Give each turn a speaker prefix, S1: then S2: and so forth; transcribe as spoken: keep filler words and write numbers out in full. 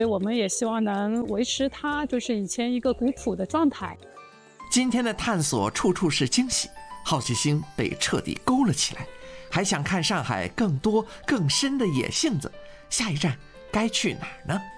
S1: 我们也希望能维持它就是以前一个古朴的状态。
S2: 今天的探索处处是惊喜，好奇心被彻底勾了起来，还想看上海更多更深的野性子，下一站该去哪儿呢？